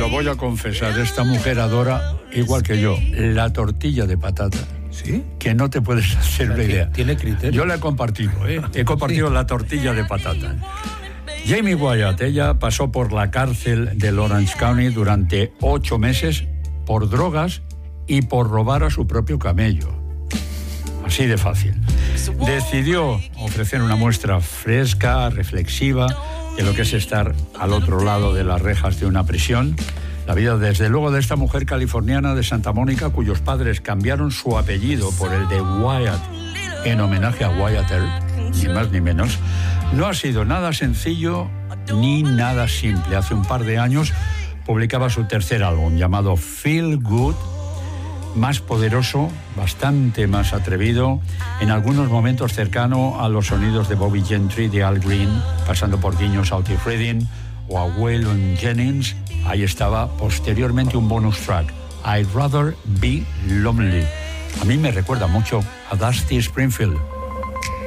lo voy a confesar, esta mujer adora, igual que yo, la tortilla de patata. ¿Sí? Que no te puedes hacer una idea. Tiene criterio. Yo la he compartido, He compartido la tortilla de patata. Jamie Wyatt, ella pasó por la cárcel del Orange County durante 8 meses por drogas y por robar a su propio camello. Así de fácil. Decidió ofrecer una muestra fresca, reflexiva, de lo que es estar al otro lado de las rejas de una prisión. La vida, desde luego, de esta mujer californiana de Santa Mónica, cuyos padres cambiaron su apellido por el de Wyatt en homenaje a Wyatt Earp, ni más ni menos, no ha sido nada sencillo ni nada simple. Hace un par de años publicaba su tercer álbum, llamado Feel Good, más poderoso, bastante más atrevido, en algunos momentos cercano a los sonidos de Bobby Gentry, de Al Green, pasando por guiños a Otis Redding o a Waylon Jennings. Ahí estaba posteriormente un bonus track, I'd Rather Be Lonely. A mí me recuerda mucho a Dusty Springfield.